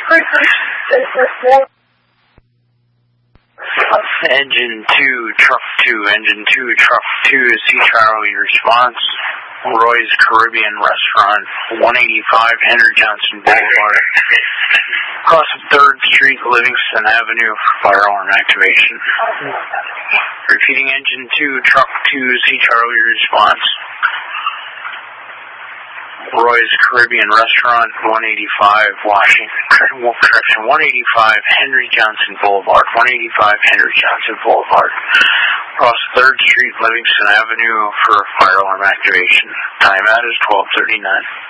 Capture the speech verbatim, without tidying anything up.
Engine two, truck two, engine two, truck two, Sea Charlie response. Roy's Caribbean Restaurant, one eighty-five Henry Johnson Boulevard. Across third Street, Livingston Avenue for fire alarm activation. Repeating, engine two, truck two, Sea Charlie response. Roy's Caribbean Restaurant, one eighty-five Washington, correction, one eighty-five Henry Johnson Boulevard, one eighty-five Henry Johnson Boulevard, across third Street, Livingston Avenue for fire alarm activation. Timeout is twelve thirty-nine.